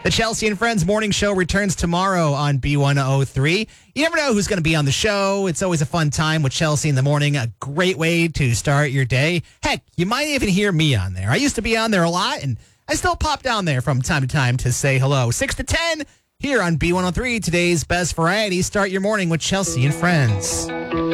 The Chelsea and Friends morning show returns tomorrow on B103. You never know who's going to be on the show. It's always a fun time with Chelsea in the morning. A great way to start your day. Heck, you might even hear me on there. I used to be on there a lot, and I still pop down there from time to time to say hello. 6 to 10 here on B103, today's best variety. Start your morning with Chelsea and Friends.